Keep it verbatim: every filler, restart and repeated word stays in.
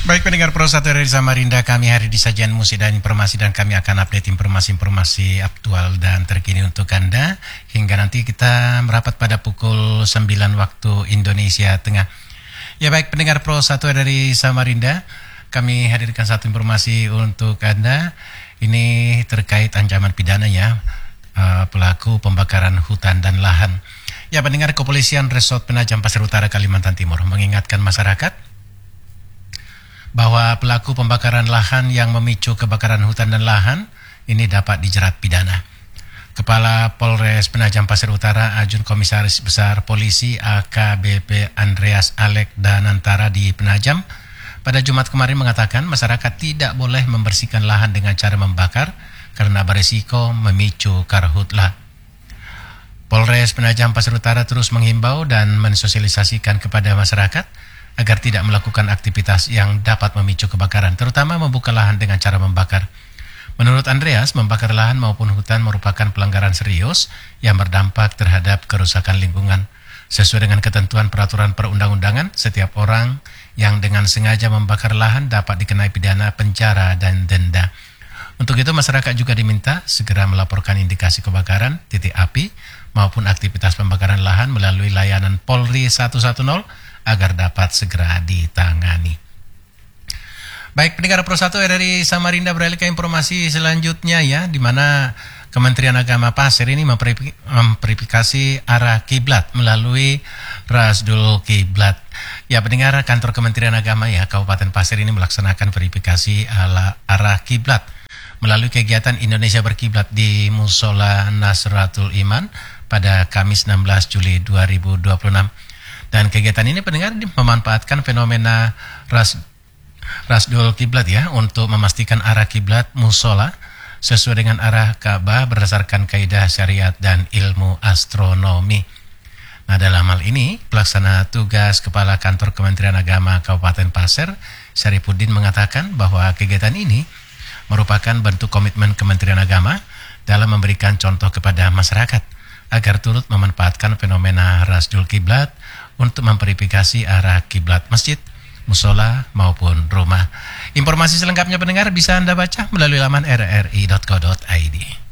Baik pendengar Pro satu dari Samarinda, kami hari di sajian musik dan informasi, dan kami akan update informasi-informasi aktual dan terkini untuk Anda hingga nanti kita merapat pada pukul sembilan waktu Indonesia Tengah. Ya baik pendengar Pro satu dari Samarinda, kami hadirkan satu informasi untuk Anda. Ini terkait ancaman pidananya uh, pelaku pembakaran hutan dan lahan. Ya pendengar, Kepolisian Resort Penajam Pasir Utara Kalimantan Timur mengingatkan masyarakat bahwa pelaku pembakaran lahan yang memicu kebakaran hutan dan lahan ini dapat dijerat pidana. Kepala Polres Penajam Pasir Utara, Ajun Komisaris Besar Polisi A K B P Andreas Alek Danantara di Penajam pada Jumat kemarin mengatakan masyarakat tidak boleh membersihkan lahan dengan cara membakar karena berisiko memicu karhutlah. Polres Penajam Pasir Utara terus menghimbau dan mensosialisasikan kepada masyarakat agar tidak melakukan aktivitas yang dapat memicu kebakaran, terutama membuka lahan dengan cara membakar. Menurut Andreas, membakar lahan maupun hutan merupakan pelanggaran serius yang berdampak terhadap kerusakan lingkungan. Sesuai dengan ketentuan peraturan perundang-undangan, setiap orang yang dengan sengaja membakar lahan dapat dikenai pidana penjara dan denda. Untuk itu, masyarakat juga diminta segera melaporkan indikasi kebakaran, titik api, maupun aktivitas pembakaran lahan melalui layanan Polri seratus sepuluh agar dapat segera ditangani. Baik, pendengar Pro satu dari Samarinda, beralih ke informasi selanjutnya ya, di mana Kementerian Agama Pasir ini memverifikasi arah kiblat melalui Rasdul Kiblat. Ya, pendengar, kantor Kementerian Agama ya Kabupaten Pasir ini melaksanakan verifikasi ala arah kiblat melalui kegiatan Indonesia Berkiblat di Musola Nasratul Iman pada Kamis enam belas Juli dua ribu dua puluh enam. Dan kegiatan ini pendengar memanfaatkan fenomena ras, Rasdul Kiblat ya untuk memastikan arah kiblat musola sesuai dengan arah Ka'bah berdasarkan kaidah syariat dan ilmu astronomi. Nah, dalam hal ini pelaksana tugas Kepala Kantor Kementerian Agama Kabupaten Pasir, Syarifuddin, mengatakan bahwa kegiatan ini merupakan bentuk komitmen Kementerian Agama dalam memberikan contoh kepada masyarakat agar turut memanfaatkan fenomena Rasdul Kiblat untuk memverifikasi arah kiblat masjid, musola maupun rumah. Informasi selengkapnya pendengar bisa Anda baca melalui laman r r i dot co dot i d.